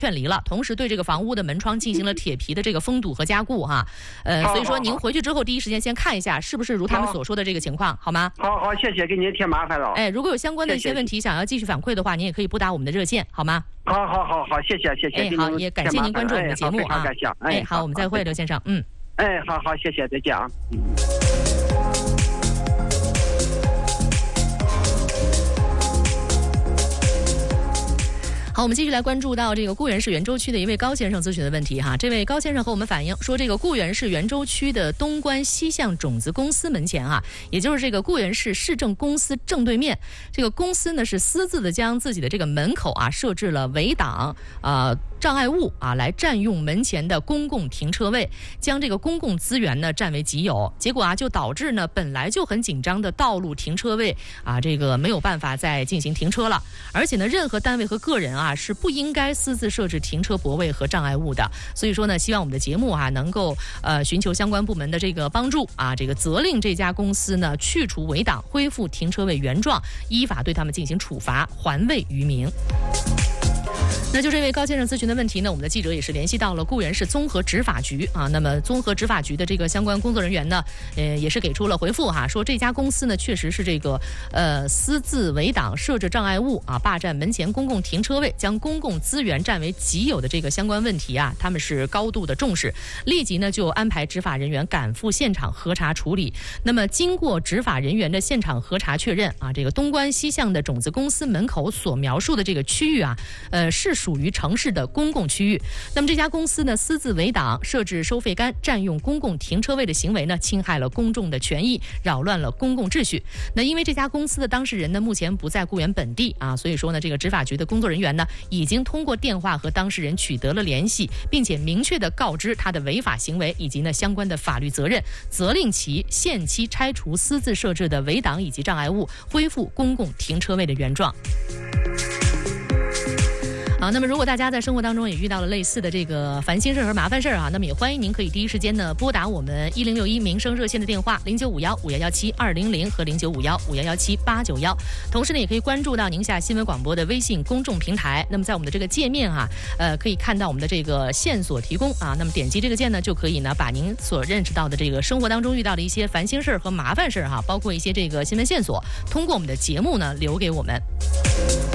劝离了，同时对这个房屋的门窗进行了铁皮的这个封堵和加固哈。所以说您回去之后第一时间先看一下是不是如他们所说的这个情况，好吗？ 好，谢谢，给您添麻烦了。 如果有相关的一些问题想要继续反馈的话，您也可以拨打我们的热线，好吗？ 好，谢谢。 好，也感谢您关注我们的节目啊。 感谢。 好，我们再会，刘先生。 好，谢谢，再见啊。 好，我们继续来关注到这个固原市袁州区的一位高先生咨询的问题哈。这位高先生和我们反映说，这个固原市袁州区的东关西巷种子公司门前啊，也就是这个固原市市政公司正对面，这个公司呢是私自的将自己的这个门口啊设置了围挡障碍物啊，来占用门前的公共停车位，将这个公共资源呢占为己有，结果啊就导致呢本来就很紧张的道路停车位啊，这个没有办法再进行停车了。而且呢，任何单位和个人啊是不应该私自设置停车泊位和障碍物的。所以说呢，希望我们的节目啊能够寻求相关部门的这个帮助啊，这个责令这家公司呢去除围挡，恢复停车位原状，依法对他们进行处罚，还为于民。那就这位高先生咨询的问题呢，我们的记者也是联系到了固原市综合执法局啊。那么综合执法局的这个相关工作人员呢，也是给出了回复哈，说这家公司呢确实是这个私自围挡、设置障碍物啊，霸占门前公共停车位，将公共资源占为己有的这个相关问题啊，他们是高度的重视，立即呢就安排执法人员赶赴现场核查处理。那么经过执法人员的现场核查确认啊，这个东关西巷的种子公司门口所描述的这个区域啊，是属于城市的公共区域。那么这家公司呢私自围挡、设置收费杆、占用公共停车位的行为呢，侵害了公众的权益，扰乱了公共秩序。那因为这家公司的当事人呢目前不在固原本地啊，所以说呢这个执法局的工作人员呢已经通过电话和当事人取得了联系，并且明确的告知他的违法行为以及呢相关的法律责任，责令其限期拆除私自设置的围挡以及障碍物，恢复公共停车位的原状。好，那么如果大家在生活当中也遇到了类似的这个烦心事和麻烦事啊，那么也欢迎您可以第一时间呢拨打我们1061民生热线的电话0951517200和0951517891，同时呢也可以关注到宁夏新闻广播的微信公众平台。那么在我们的这个界面啊，可以看到我们的这个线索提供啊，那么点击这个键呢就可以呢把您所认识到的这个生活当中遇到的一些烦心事和麻烦事哈，包括一些这个新闻线索，通过我们的节目呢留给我们。